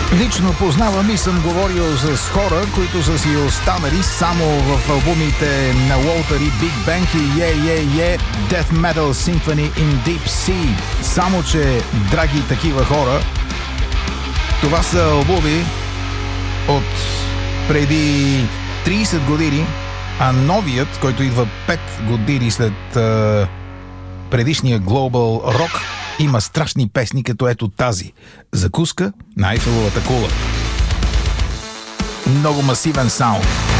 Лично познавам и съм говорил с хора, които са си останали само в албумите на Walter и Big Bang и Yeah, Death Metal Symphony in Deep Sea. Само че, драги такива хора, това са албуми от преди 30 години, а новият, който идва 5 години след предишния Global Rock, има страшни песни, като ето тази. Закуска на Айфеловата кула. Много масивен саунд.